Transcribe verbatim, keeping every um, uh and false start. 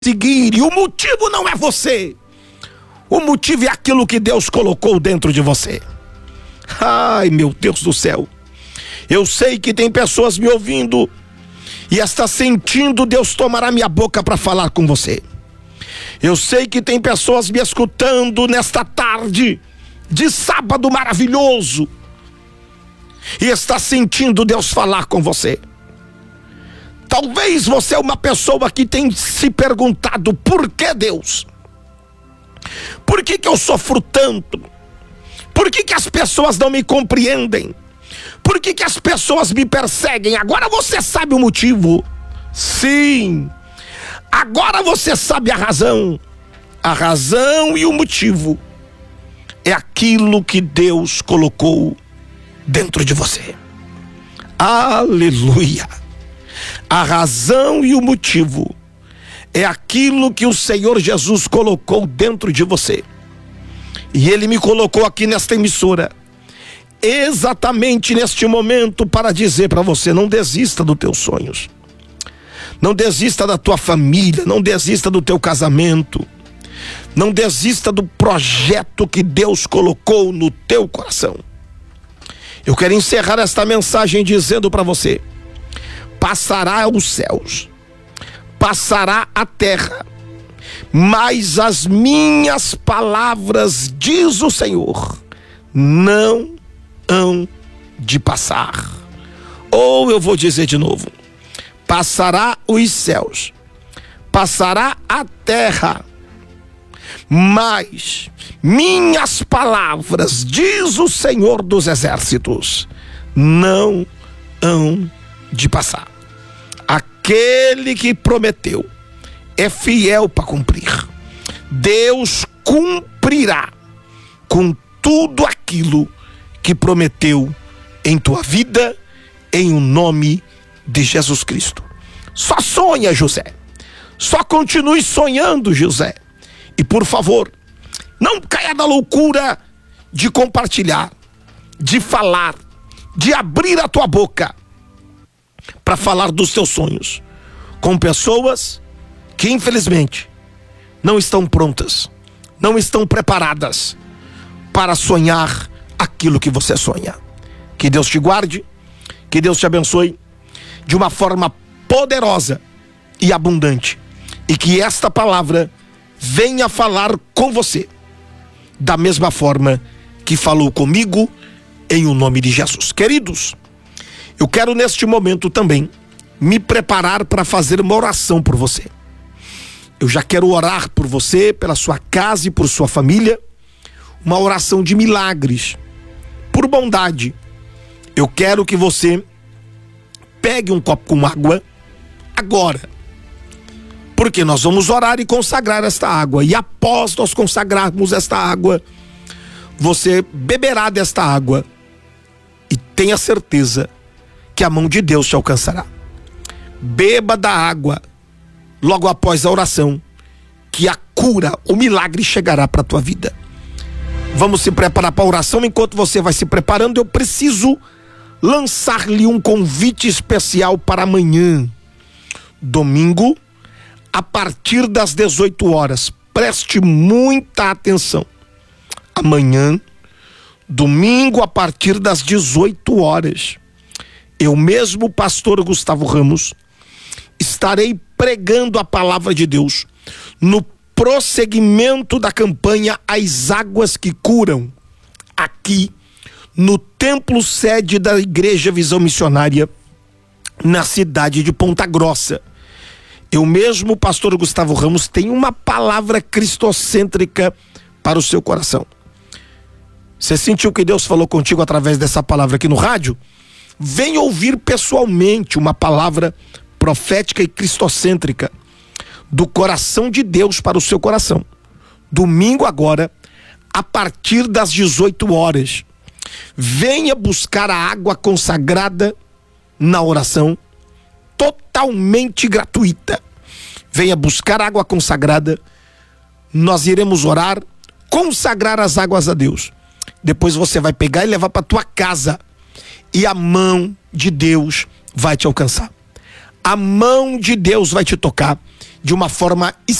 seguir, e o motivo não é você. O motivo é aquilo que Deus colocou dentro de você. Ai, meu Deus do céu. Eu sei que tem pessoas me ouvindo e está sentindo Deus tomar a minha boca para falar com você. Eu sei que tem pessoas me escutando nesta tarde de sábado maravilhoso e está sentindo Deus falar com você. Talvez você é uma pessoa que tem se perguntado: por que Deus? Por que que eu sofro tanto? Por que que as pessoas não me compreendem? Por que que as pessoas me perseguem? Agora você sabe o motivo. Sim, agora você sabe a razão. A razão e o motivo é aquilo que Deus colocou dentro de você. Aleluia! A razão e o motivo é aquilo que o Senhor Jesus colocou dentro de você. E Ele me colocou aqui nesta emissora, exatamente neste momento, para dizer para você: não desista dos teus sonhos. Não desista da tua família, não desista do teu casamento. Não desista do projeto que Deus colocou no teu coração. Eu quero encerrar esta mensagem dizendo para você: passará os céus, passará a terra, mas as minhas palavras, diz o Senhor, não hão de passar. Ou eu vou dizer de novo: passará os céus, passará a terra, mas minhas palavras, diz o Senhor dos exércitos, não hão de passar. Aquele que prometeu é fiel para cumprir. Deus cumprirá com tudo aquilo que prometeu em tua vida, em o nome de Jesus Cristo. Só sonha, José. Só continue sonhando, José. E por favor, não caia na loucura de compartilhar, de falar, de abrir a tua boca para falar dos teus sonhos com pessoas que infelizmente não estão prontas, não estão preparadas para sonhar aquilo que você sonha. Que Deus te guarde, que Deus te abençoe de uma forma poderosa e abundante, e que esta palavra venha falar com você da mesma forma que falou comigo, em o nome de Jesus. Queridos, eu quero neste momento também me preparar para fazer uma oração por você. Eu já quero orar por você, pela sua casa e por sua família, uma oração de milagres, por bondade. Eu quero que você pegue um copo com água agora, porque nós vamos orar e consagrar esta água, e após nós consagrarmos esta água, você beberá desta água e tenha certeza que a mão de Deus te alcançará. Beba da água logo após a oração, que a cura, o milagre chegará para a tua vida. Vamos se preparar para a oração. Enquanto você vai se preparando, eu preciso lançar-lhe um convite especial para amanhã, domingo, a partir das dezoito horas. Preste muita atenção. Amanhã, domingo, a partir das dezoito horas, eu mesmo, pastor Gustavo Ramos, estarei pregando a palavra de Deus no prosseguimento da campanha As Águas que Curam, aqui no templo sede da Igreja Visão Missionária, na cidade de Ponta Grossa. Eu mesmo, pastor Gustavo Ramos, tenho uma palavra cristocêntrica para o seu coração. Você sentiu que Deus falou contigo através dessa palavra aqui no rádio? Vem ouvir pessoalmente uma palavra profética e cristocêntrica do coração de Deus para o seu coração. Domingo agora, a partir das dezoito horas. Venha buscar a água consagrada na oração, totalmente gratuita. Venha buscar a água consagrada. Nós iremos orar, consagrar as águas a Deus. Depois você vai pegar e levar para tua casa, e a mão de Deus vai te alcançar. a mão de Deus vai te tocar de uma forma